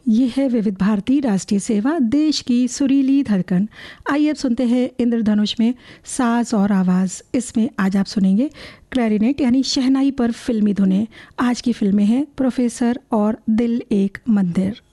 ये है विविध भारती राष्ट्रीय सेवा, देश की सुरीली धड़कन। आइए अब सुनते हैं इंद्रधनुष में साज और आवाज़। इसमें आज आप सुनेंगे क्लैरिनेट यानी शहनाई पर फिल्मी धुनें। आज की फिल्में हैं प्रोफेसर और दिल एक मंदिर।